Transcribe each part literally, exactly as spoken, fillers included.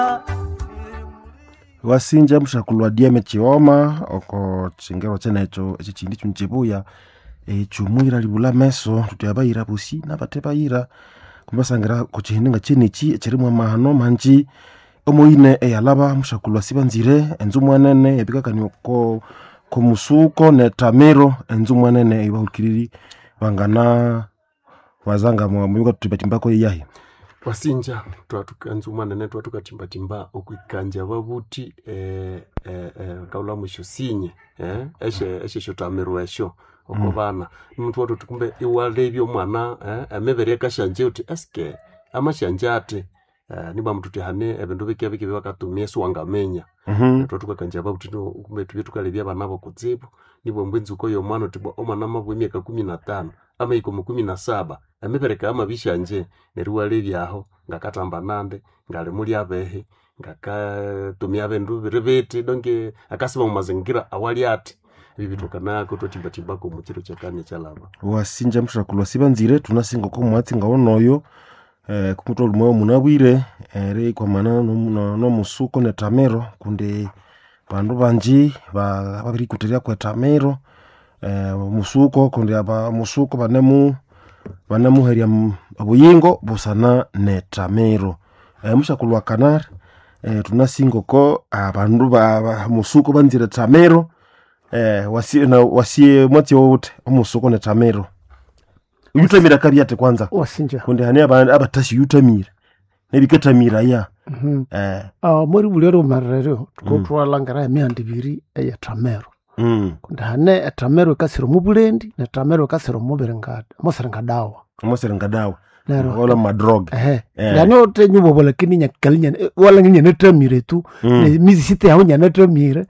wasinja mshakulwa diame chioma oko chingero chene echo echi chindi chunchebuya e chumwira libula meso tutabayira busi nabatebayira kumbasangira ko chihinga chinichi chirimwa mahano manji omoine eyalaba mshakulwa sibanzire enzu mwanene ebikakani ko ko musuko ne tamero enzu mwanene ibahukiriri bangana wazanga mu muyuka tubatimbako yahi wasinja twatukanzu mwanene twatukatimba timba okwikanja babuti eh eh, eh kaula musho sinye eh eshe eshe shotamerwa esho okobana umuntu wato tukumbe iwalebyo mwana eh amebere kashanje uti eske amashanjate eh niba mtuti hane ebintu bike bike bakatumye swangamenya mhm twatukanjaba babuti no kumbe tubye tukalebya banabo kutsibu nibo mbwenzi uko yo mwana tibo omwana mabwe myaka kumi na tano ama iko mu kumi na saba amebereka ama bishanje neruwale byaho ngakatamba nande ngale muri abehe ngakatumya bendu biribete donke akasiba mu mazingira awali ati bibitoka nako totimbatimba ko mu kiro cyakanye cyalaba wasinja mshakulwa sibanzire tunasinga ko mwatsi ngawonoyo eh kumutolo mwe munabwire ere kwa mana no, no, no musuko ne tamero kunde bandu banji ba babiri kuteria kwa tamero eh musuko kunde aba musuko banemu banemu heria abuyingo busana ne tamero eh mushakulwa kanar eh tunasinga ko abandu ba musuko banzire tamero eh wasi na wasi mwati wote omusuko ne tamero yutamira kabyate kwanza wasinja kunde hani aba abatashi yutamira nebiketamira ya mhm eh ah muri bulero marrero tukotwala ngara emyandibiri eya tamero mm kunde hane tamero kasiro mubulendi na tamero kasiro mubirengada mosirengadawa mosirengadawa nero wala madrog eh yani ote nyubo bola kininya kalinya wala nginya netamire tu ne mizi site ahunya netamire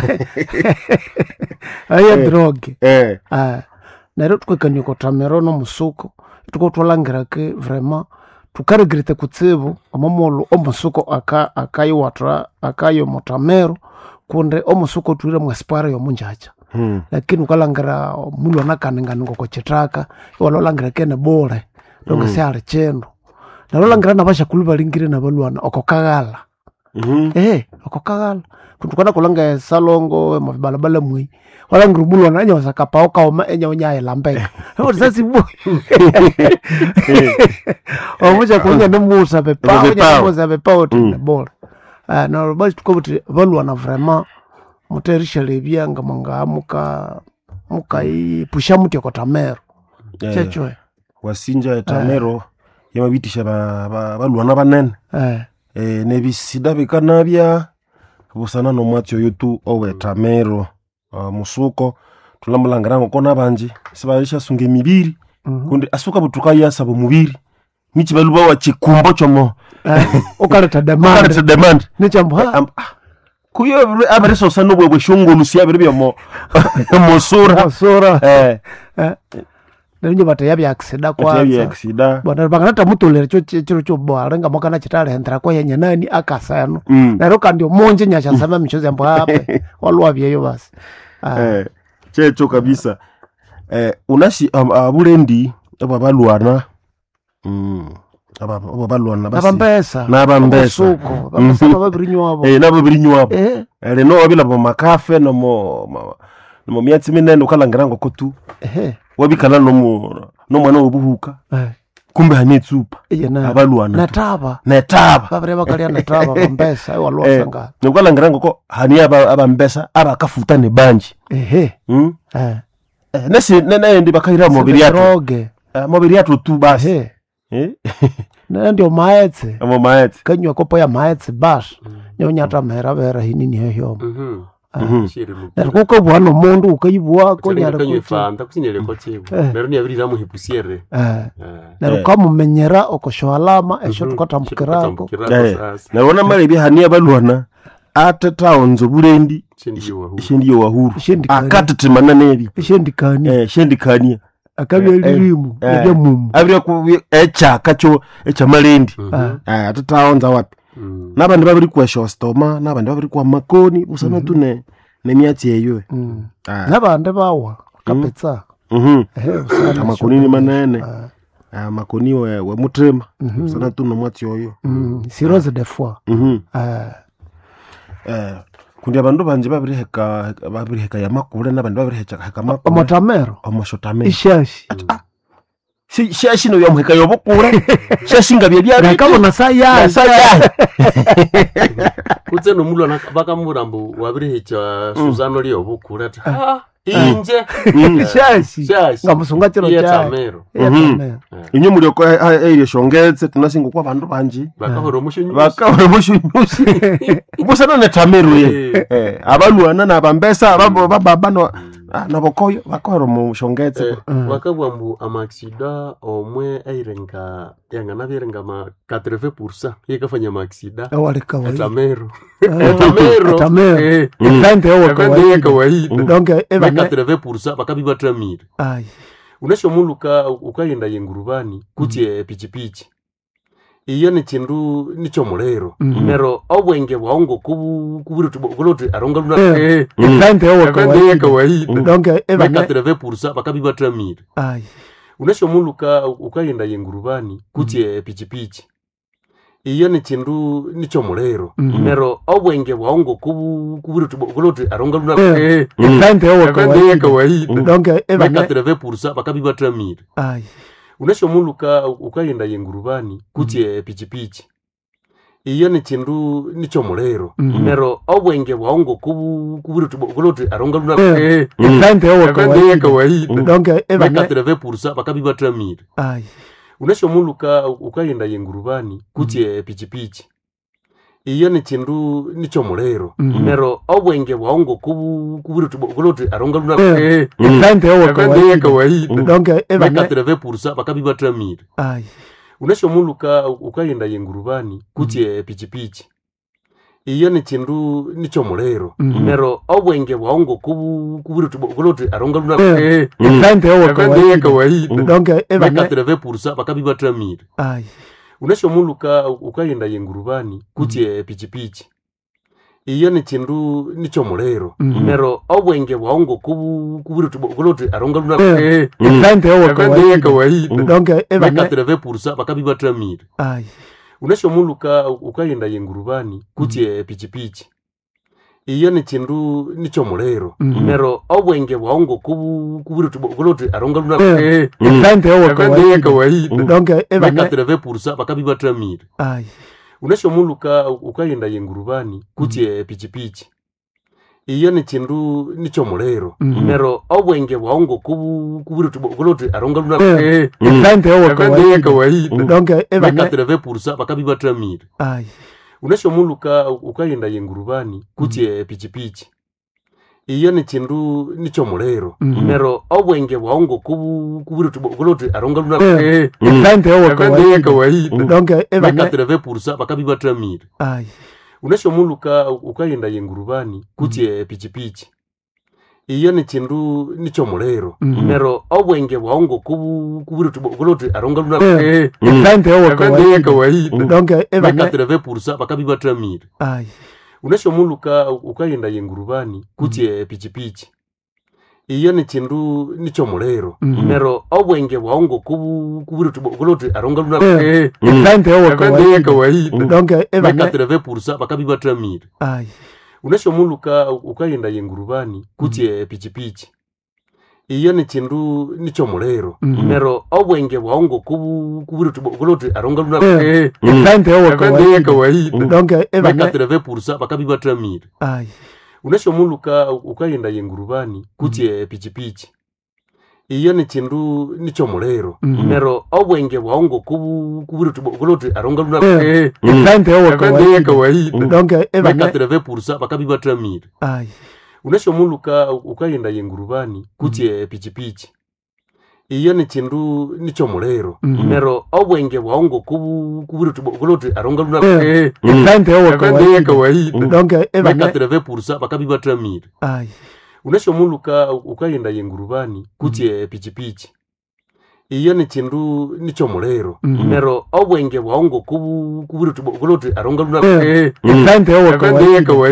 aya drog eh ah nero tukakanya ko tamero no musuko tukotwalangira ke vraiment tukaregrete kutsibu amamolo omusuko aka akayo watra akayo motamero kunde omusuko tuire mwaspara yo munjacha hmm. lakini ukalangira mulu anakanenga ngoko chitaka walolangira kene bore donga mm. sale chendo nalolangira nabasha kulubalingire nabalwana okokagala mhm eh okokagala kutukana kulanga salongo mabalabala mwi wala ngurumulo na nyoza kapaoka oma enya onyaye lambeka o sasi bo o muja kunya numusa bepa onya numusa bepa otine bora ah na basi tukobuti balwa na vraiment muterisha lebyanga manga muka muka i pusha muti ko tamero checho wasinja tamero yamabitisha balwa na banene eh eh nebisida bikanabya busana no mwatyo yotu owe tamero uh, musuko tulamulangiranga kona banji sibalisha sunge mibiri mm-hmm. kundi asuka butuka yasabo mubiri michi baluba wa chikumbo chomo okaleta demand okaleta demand nechambo kuyo abareso sano bwe shongolu siya bibyo mo mosura mosura eh eh nyo batayabya aksida kwanza batayabya aksida bwana bangata mutolera cyo cyo cyo bwa renga mokana chitale hendra kwa yenya nani akasano mm. naroka ndio monje nyasha sama michozi ambo hapa walwa byeyo basi ah. eh checho kabisa eh unashi um, abulendi aba balwana mm aba aba balwana basi abambesa nabambesa suko bamsaba babirinyo abo eh nabo birinyo abo eh reno abila bo makafe no mo no myatsi minene ukalangirango kotu eh wabikala no mu no mwana obuhuka eh kumbe hanetsupa yena abalwana nataba netaba babere bakalya nataba bambesa walwa sanga nokulangirango ko hani aba abambesa abakafuta ne banji ehe mm eh nese nene ndi bakaira mobili yato droge mobili yato tu basi eh eh ndio maetse amo maetse kanywa kopo ya maetse bas nyonyata mera bera hinini heyo mhm mhm Naruko bwana mundu ukayibwa ko nyara ko fanta kusinyere ko chibu nero ni abiri ramu hipusiere eh naruko mumenyera okoshoalama esho tukatambukirako nabona malebi hani abalwana atataonzo bulendi shindiyo wahuru akatetemana nebi shendikani eh shendikani akabya lirimu ya mumu abiri ku echa kacho echa malendi eh atataonza wapi nabandi babiri kwa shostoma nabandi babiri kwa makoni usana tune nemyatsi eyo nabandi bawa kapetsa mhm eh makoni ni manene uh, makoni we, we mutrema Mhm. sana tu nomwati oyo Mm, cirrhose de foie. mhm Ah, eh kundi abandu banje babiriheka babiriheka ya makule n'abandi babiriheka heka makule omotamero omoshotame ishashi si shashi no yamuheka yobukure shashi ngabye bya nakabona saya saya kutse nomulwana bakamurambo wabirihicha Suzano liyo bukure ati ha inje ishashi shashi ngamusunga chiro iye cha tamero inyo muri ko eye shongetse tunasingo kwa bandu banje bakahora mushinyu bakabona mushunyushi ubusana netamero ye eh abalwana nabambesa babo baba no nabokoyo bakahora mushongetse bakabwa mbu amaksida omwe airenga yangana birenga ma quatre-vingts pour cent yekafanya maksida wale kawaida tamero tamero tamero ifante hawa kawaida kawaida donc ma eba quatre-vingts pour cent bakabiba tramire ai unashomuluka ukayenda yengurubani kuti pichipichi iyo ni chindu nicho mulero nero obwenge bwaongo kuburi tubogoloti aronga luna ifante hawa kawaida kawaida donc eba ma quatre-vingts pour cent bakabiba tramire ai unashomuluka ukayenda yengurubani kuti pichipichi iyo ni chindu nicho mulero nero obwenge bwaongo kuburi tubogoloti aronga luna ifante hawa kawaida kawaida donc ma eba quatre-vingts pour cent bakabiba tramire ai unashomuluka ukayenda yengurubani kuti pichipichi iyo ni chindu nicho mulero nero obwenge bwaongo kuburi tubogoloti aronga luna ifante hawa kawaida kawaida donc ma eba quatre-vingts pour cent bakabiba tramire ai unashomuluka ukayenda yengurubani kuti pichipichi iyo ni chindu nicho mulero nero obwenge bwaongo kuburi tubogoloti aronga luna ifante hawa kawaida kawaida donc ma eba quatre-vingts pour cent bakabiba tramire ai unashomuluka ukayenda yengurubani kuti pichipichi iyo ni chindu nicho mulero nero obwenge bwaongo kuburi tubogoloti aronga luna ifante hawa kawaida kawaida donc ma eba quatre-vingts pour cent bakabiba tramire ai unashomuluka ukayenda yengurubani kuti pichipichi iyo ni chindu nicho mulero nero obwenge bwaongo kuburi tubogoloti aronga luna ifante hawa kawaida kawaida donc ma eba quatre-vingts pour cent bakabiba tramire ai unashomuluka ukayenda yengurubani kuti pichipichi iyo ni chindu nicho mulero nero obwenge bwaongo kuburi tubogoloti aronga luna ifante hawa kawaida kawaida donc ma eba quatre-vingts pour cent bakabiba tramire ai unashomuluka ukayenda yengurubani kuti pichipichi iyo ni chindu nicho mulero nero obwenge bwaongo kuburi tubogoloti aronga luna ifante hawa kawaida kawaida donc ma eba quatre-vingts pour cent bakabiba tramire ai unashomuluka ukayenda yengurubani kuti pichipichi iyo ni chindu nicho mulero nero obwenge bwaongo kuburi tubogoloti aronga luna ifante hawa kawaida kawaida donc ma eba quatre-vingts pour cent bakabiba tramire ai unashomuluka ukayenda yengurubani kuti pichipichi iyo ni chindu nicho mulero nero obwenge bwaongo kuburi tubogoloti aronga luna ifante hawa kawaida kawaida donc ma eba quatre-vingts pour cent bakabiba tramire ai unashomuluka ukayenda yengurubani kuti pichipichi iyo ni chindu nicho mulero nero obwenge bwaongo kuburi tubogoloti aronga luna ifante hawa kawaida kawaida donc ma eba quatre-vingts pour cent bakabiba tramire ai unashomuluka ukayenda yengurubani kuti pichipichi iyo ni chindu nicho mulero nero obwenge bwaongo kuburi tubogoloti aronga luna ifante hawa kawaida kawaida donc ma eba quatre-vingts pour cent bakabiba tramire ai unashomuluka ukayenda yengurubani kuti pichipichi iyo ni chindu nicho mulero nero obwenge bwaongo kuburi tubogoloti aronga luna ifante hawa kawaida kawaida donc ma eba quatre-vingts pour cent bakabiba tramire ai unashomuluka ukayenda yengurubani kuti pichipichi iyo ni chindu nicho mulero nero obwenge bwaongo kuburi tubogoloti aronga luna ifante hawa kawaida kawaida donc ma eba quatre-vingts pour cent bakabiba tramire ai unashomuluka ukayenda yengurubani kuti pichipichi iyo ni chindu nicho mulero nero obwenge bwaongo kuburi tubogoloti aronga luna ifante hawa kawaida